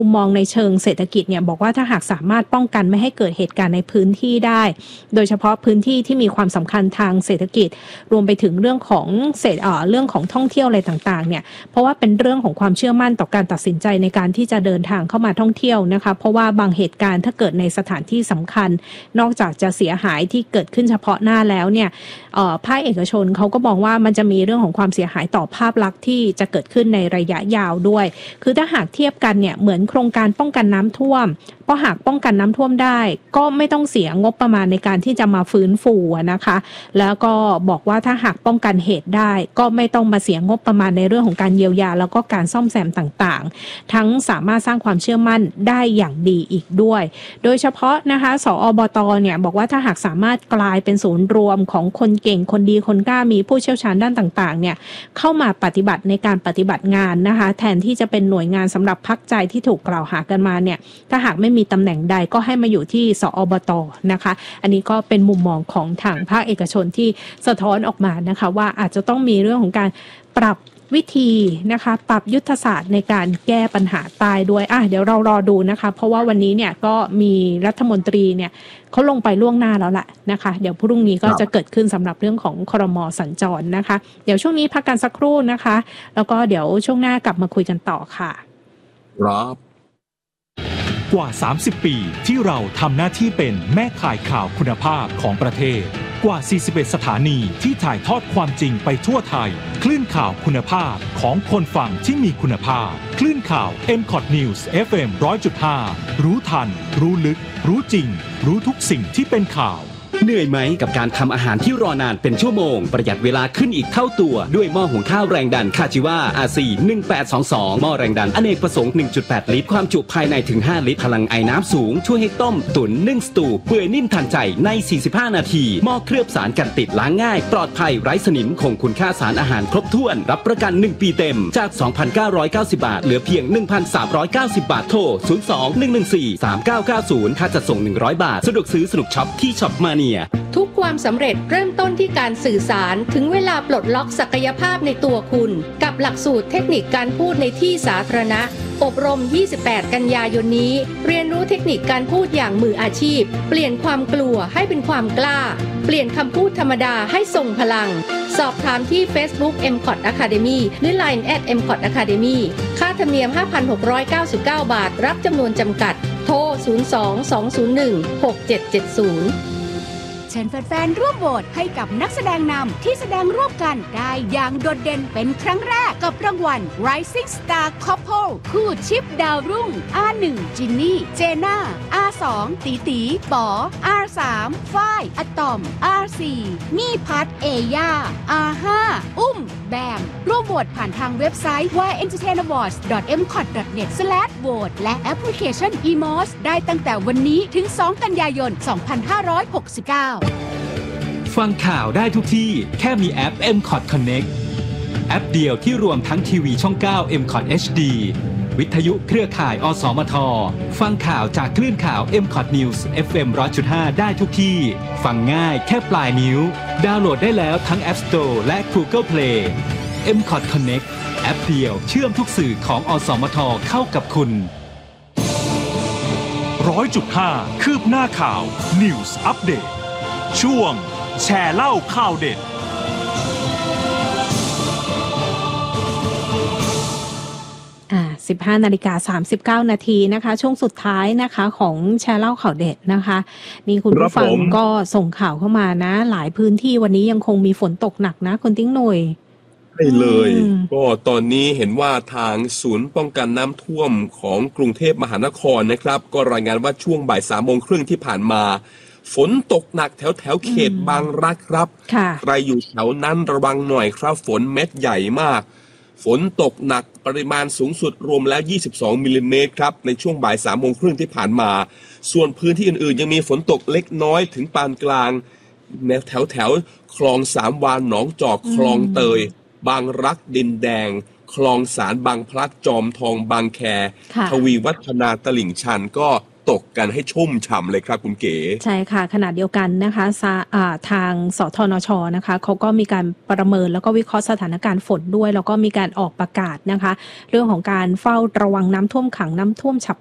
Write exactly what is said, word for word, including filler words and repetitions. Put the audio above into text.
มุมมองในเชิงเศรษฐกิจเนี่ยบอกว่าถ้าหากสามารถป้องกันไม่ให้เกิดเหตุการณ์ในพื้นที่ได้โดยเฉพาะพื้นที่ที่มีความสำคัญทางเศรษฐกิจรวมไปถึงเรื่องของเศรษฐเอ่อเรื่องของท่องเที่ยวอะไรต่างๆเนี่ยเพราะว่าเป็นเรื่องของความเชื่อมั่นต่อการตัดสินใจในการที่จะเดินทางเข้ามาท่องเที่ยวนะคะเพราะว่าบางเหตุการณ์ถ้าเกิดในสถานที่สำคัญนอกจากจะเสียหายที่เกิดขึ้นเฉพาะหน้าแล้วเนี่ยเอ่อภาคเอกชนเขาก็มองว่ามันจะมีเรื่องของความเสียหายต่อภาพลักษณ์ที่จะเกิดขึ้นในระยะยาวด้วยคือถ้าหากเทียบกันเนี่ยเหมือนโครงการป้องกันน้ำท่วมเพราะหากป้องกันน้ำท่วมได้ก็ไม่ต้องเสียงบประมาณในการที่จะมาฟื้นฟูนะคะแล้วก็บอกว่าถ้าหากป้องกันเหตุได้ก็ไม่ต้องมาเสียงบประมาณในเรื่องของการเยียวยาแล้วก็การซ่อมแซมต่างๆทั้งสามารถสร้างความเชื่อมั่นได้อย่างดีอีกด้วยโดยเฉพาะนะคะสอบต.เนี่ยบอกว่าถ้าหากสามารถกลายเป็นศูนย์รวมของคนเก่งคนดีคนกล้ามีผู้เชี่ยวชาญด้านต่างๆเนี่ยเข้ามาปฏิบัติในการปฏิบัติงานนะคะแทนที่จะเป็นหน่วยงานสำหรับพักใจที่ถูกกล่าวหากันมาเนี่ยถ้าหากไม่มีตำแหน่งใดก็ให้มาอยู่ที่สอบต.นะคะอันนี้ก็เป็นมุมมองของทางภาคเอกชนที่สะท้อนออกมานะคะว่าอาจจะต้องมีเรื่องของการปรับวิธีนะคะปรับยุทธศาสตร์ในการแก้ปัญหาใต้ด้วยอ่ะเดี๋ยวเรารอดูนะคะเพราะว่าวันนี้เนี่ยก็มีรัฐมนตรีเนี่ยเขาลงไปล่วงหน้าแล้วแหละนะคะเดี๋ยวพรุ่งนี้ก็จะเกิดขึ้นสำหรับเรื่องของครม.สัญจรนะคะเดี๋ยวช่วงนี้พักกันสักครู่นะคะแล้วก็เดี๋ยวช่วงหน้ากลับมาคุยกันต่อค่ะครับกว่าสามสิบปีที่เราทำหน้าที่เป็นแม่ข่ายข่าวคุณภาพของประเทศกว่าสี่สิบเอ็ดสถานีที่ถ่ายทอดความจริงไปทั่วไทยคลื่นข่าวคุณภาพของคนฟังที่มีคุณภาพคลื่นข่าว เอ็ม คอท News เอฟ เอ็ม หนึ่งร้อยจุดห้า รู้ทันรู้ลึกรู้จริงรู้ทุกสิ่งที่เป็นข่าวเหนื่อยไหมกับการทำอาหารที่รอนานเป็นชั่วโมงประหยัดเวลาขึ้นอีกเท่าตัวด้วยหม้อหุงข้าวแรงดันคาจิวา อาร์ ซี หนึ่งแปดสองสองหม้อแรงดันอเนกประสงค์ หนึ่งจุดแปด ลิตรความจุภายในถึงห้าลิตรพลังไอน้ำสูงช่วยให้ต้มตุ๋นนึ่งสตูเปื่อยนิ่มทันใจในสี่สิบห้านาทีหม้อเคลือบสารกันติดล้างง่ายปลอดภัยไร้สนิมคงคุณค่าสารอาหารครบถ้วนรับประกันหนึ่งปีเต็มจาก สองพันเก้าร้อยเก้าสิบ บาทเหลือเพียง หนึ่งพันสามร้อยเก้าสิบ บาทโทรศูนย์ สอง หนึ่ง หนึ่ง สี่ สาม เก้า เก้า ศูนย์ค่าจัดส่งหนึ่งร้อยบาทสะดวกซื้อสนุกช็อปที่ช็อปมาเนียทุกความสำเร็จเริ่มต้นที่การสื่อสารถึงเวลาปลดล็อกศักยภาพในตัวคุณกับหลักสูตรเทคนิคการพูดในที่สาธารณะอบรมยี่สิบแปดกันยายนนี้เรียนรู้เทคนิคการพูดอย่างมืออาชีพเปลี่ยนความกลัวให้เป็นความกล้าเปลี่ยนคำพูดธรรมดาให้ทรงพลังสอบถามที่ Facebook เอ็ม คอท Academy หรือ ไลน์ แอท เอ็ม คอท Academy ค่าธรรมเนียม ห้าพันหกร้อยเก้าสิบเก้า บาทรับจำนวนจำกัดโทรศูนย์ สอง สอง ศูนย์ หนึ่ง หก เจ็ด เจ็ด ศูนย์เชิญแฟนๆร่วมโหวตให้กับนักแสดงนำที่แสดงร่วมกันได้อย่างโดดเด่นเป็นครั้งแรกกับรางวัล Rising Star Couple คู่ชิปดาวรุ่ง อาร์ หนึ่ง จินนี่ เจน่า อาร์ สอง ตีตีป๋อ อาร์ สาม ฝ้าย อะตอม อาร์ สี่ มี่พัท เอย่า อาร์ ห้า อุ้ม แบมร่วมโหวตผ่านทางเว็บไซต์ วาย เอ็นเตอร์เทน อวอร์ดส์ ดอท เอ็ม คอท ดอท เน็ต สแลช โหวต และแอปพลิเคชัน อี มอส ได้ตั้งแต่วันนี้ถึง สอง กันยายน สองพันห้าร้อยหกสิบเก้าฟังข่าวได้ทุกที่แค่มีแอป เอ็ม คอท Connect แอปเดียวที่รวมทั้งทีวีช่อง เก้า เอ็ม คอท เอช ดี วิทยุเครือข่าย อสมท ฟังข่าวจากคลื่นข่าว เอ็ม คอท News เอฟ เอ็ม หนึ่งร้อยจุดห้า ได้ทุกที่ฟังง่ายแค่ปลายนิ้วดาวน์โหลดได้แล้วทั้ง App Store และ Google Play เอ็ม คอท Connect แอปเดียวเชื่อมทุกสื่อของอสมทเข้ากับคุณหนึ่งร้อยจุดห้า คืบหน้าข่าว News Update ช่วงแชร์เล่าข่าวเด็ดอ่า สิบห้านาฬิกาสามสิบเก้านาทีนะคะช่วงสุดท้ายนะคะของแชร์เล่าข่าวเด็ดนะคะนี่คุณผู้ฟังก็ส่งข่าวเข้ามานะหลายพื้นที่วันนี้ยังคงมีฝนตกหนักนะคุณติ้งหน่วยใช่เลยก็ตอนนี้เห็นว่าทางศูนย์ป้องกันน้ำท่วมของกรุงเทพมหานครนะครับก็รายงานว่าช่วงบ่ายสามโมงครึ่งที่ผ่านมาฝนตกหนักแถวแถวเขตบางรักครับใครอยู่แถวนั้นระวังหน่อยครับฝนเม็ดใหญ่มากฝนตกหนักปริมาณสูงสุดรวมแล้วยี่สิบสองมิลลิเมตรครับในช่วงบ่ายสามโมงครึ่งที่ผ่านมาส่วนพื้นที่อื่นๆยังมีฝนตกเล็กน้อยถึงปานกลางในแถวแถวคลองสามวานหนองจอกคลองเตยบางรักดินแดงคลองสารบางพลัดจอมทองบางแคทวีวัฒนาตลิ่งชันก็ตตกกันให้ชุ่มฉ่ำเลยครับคุณเก๋ใช่ค่ะขณะเดียวกันนะคะทางสทนชนะคะเขาก็มีการประเมินแล้วก็วิเคราะห์สถานการณ์ฝนด้วยแล้วก็มีการออกประกาศนะคะเรื่องของการเฝ้าระวังน้ำท่วมขังน้ำท่วมฉับ